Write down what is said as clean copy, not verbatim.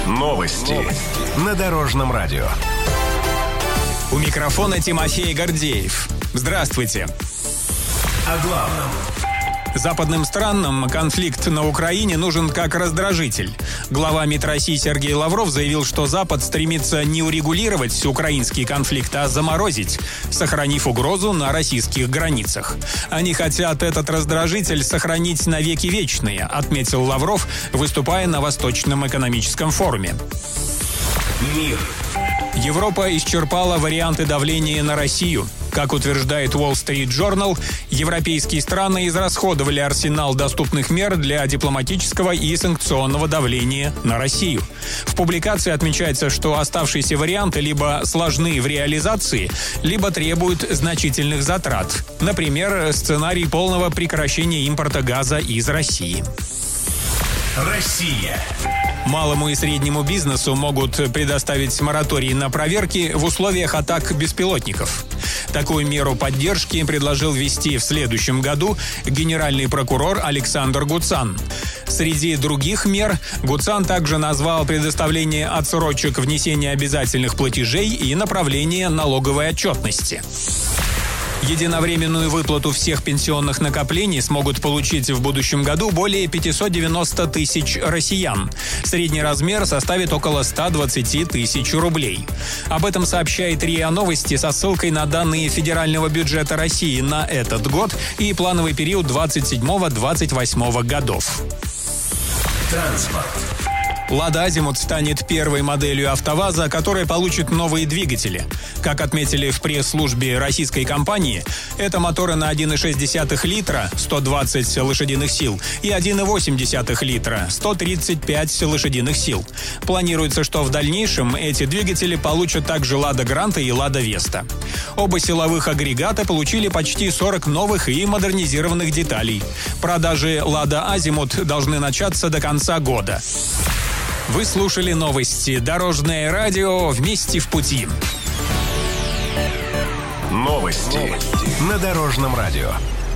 Новости на Дорожном радио. У микрофона Тимофей Гордеев. Здравствуйте. О главном. Западным странам конфликт на Украине нужен как раздражитель. Глава МИД России Сергей Лавров заявил, что Запад стремится не урегулировать украинский конфликт, а заморозить, сохранив угрозу на российских границах. Они хотят этот раздражитель сохранить навеки вечные, отметил Лавров, выступая на Восточном экономическом форуме. Мир. Европа исчерпала варианты давления на Россию. Как утверждает Wall Street Journal, европейские страны израсходовали арсенал доступных мер для дипломатического и санкционного давления на Россию. В публикации отмечается, что оставшиеся варианты либо сложны в реализации, либо требуют значительных затрат. Например, сценарий полного прекращения импорта газа из России. Россия. Малому и среднему бизнесу могут предоставить мораторий на проверки в условиях атак беспилотников. Такую меру поддержки предложил ввести в следующем году генеральный прокурор Александр Гуцан. Среди других мер Гуцан также назвал предоставление отсрочек внесения обязательных платежей и направление налоговой отчетности. Единовременную выплату всех пенсионных накоплений смогут получить в будущем году более 590 тысяч россиян. Средний размер составит около 120 тысяч рублей. Об этом сообщает РИА Новости со ссылкой на данные федерального бюджета России на этот год и плановый период 27-28 годов. Транспорт. «Лада Азимут» станет первой моделью АвтоВАЗа, которая получит новые двигатели. Как отметили в пресс-службе российской компании, это моторы на 1,6 литра, 120 лошадиных сил, и 1,8 литра, 135 лошадиных сил. Планируется, что в дальнейшем эти двигатели получат также «Лада Гранта» и «Лада Веста». Оба силовых агрегата получили почти 40 новых и модернизированных деталей. Продажи «Лада Азимут» должны начаться до конца года. Вы слушали новости «Дорожное радио». Вместе в пути. Новости на Дорожном радио.